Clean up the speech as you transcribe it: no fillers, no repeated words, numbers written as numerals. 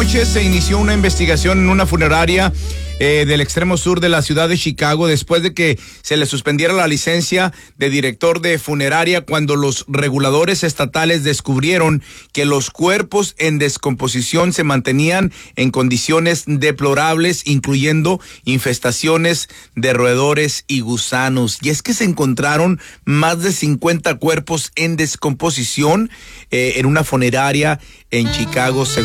noche se inició una investigación en una funeraria del extremo sur de la ciudad de Chicago después de que se le suspendiera la licencia de director de funeraria cuando los reguladores estatales descubrieron que los cuerpos en descomposición se mantenían en condiciones deplorables, incluyendo infestaciones de roedores y gusanos. Y es que se encontraron más de 50 cuerpos en descomposición en una funeraria en Chicago,